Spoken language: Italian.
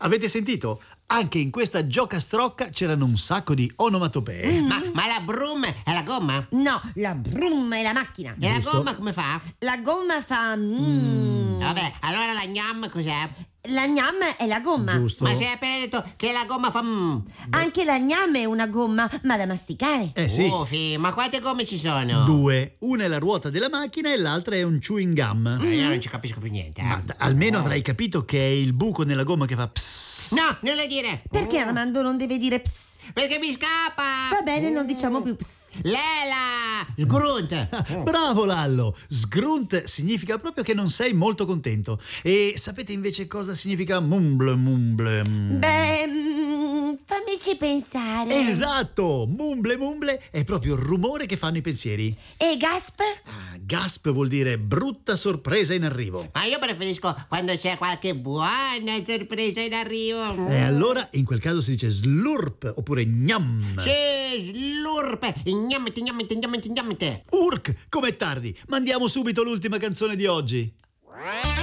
Avete sentito? Anche in questa giocastrocca c'erano un sacco di onomatopee. Ma la brum è la gomma? No, la brum è la macchina. E Giusto. la gomma come fa? La gomma fa... Vabbè, allora la gnam cos'è? La gnam è la gomma. Giusto? Ma sei appena detto che la gomma fa Anche la gnam è una gomma, ma da masticare. Sì. Uffi, ma quante gomme ci sono? 2. Una è la ruota della macchina e l'altra è un chewing gum. Io non ci capisco più niente. Ma almeno avrai capito che è il buco nella gomma che fa psst. No, non le dire. Perché Armando non deve dire ps? Perché mi scappa. Va bene, non diciamo più ps. Lela, sgrunt. Bravo Lallo! Sgrunt significa proprio che non sei molto contento. E sapete invece cosa significa mumble mumble? Beh, fammici pensare. Esatto! Mumble mumble è proprio il rumore che fanno i pensieri. E gasp? Gasp vuol dire brutta sorpresa in arrivo. Ma io preferisco quando c'è qualche buona sorpresa in arrivo. E allora in quel caso si dice slurp oppure gnam. Sì, slurp. Gnammete, gnammete, gnammete, gnammete. Urk, com'è tardi! Mandiamo subito l'ultima canzone di oggi.